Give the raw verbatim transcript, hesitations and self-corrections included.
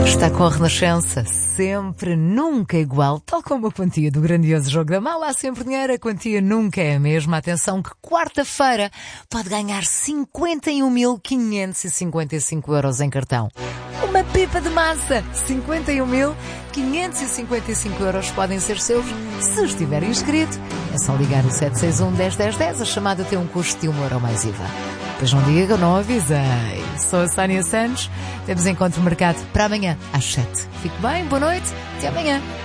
Está com a Renascença, sempre, nunca igual, tal como a quantia do grandioso jogo da mala, há sempre dinheiro, a quantia nunca é a mesma. Atenção que quarta-feira pode ganhar cinquenta e um mil quinhentos e cinquenta e cinco euros em cartão. Uma pipa de massa! cinquenta e um mil quinhentos e cinquenta e cinco euros podem ser seus se estiver inscrito. É só ligar o sete seis um, um zero um zero um zero, a chamada tem um custo de um euro mais I V A. Pois não diga que eu não avisei. Sou a Sónia Santos. Temos encontro marcado para amanhã às sete. Fique bem, boa noite, até amanhã.